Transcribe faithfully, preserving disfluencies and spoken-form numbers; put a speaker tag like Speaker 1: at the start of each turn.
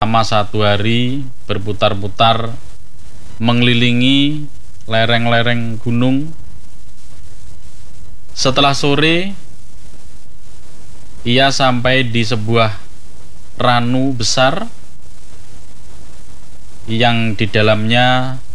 Speaker 1: selama satu hari berputar-putar mengelilingi lereng-lereng gunung. Setelah sore, ia sampai di sebuah ranu besar yang di dalamnya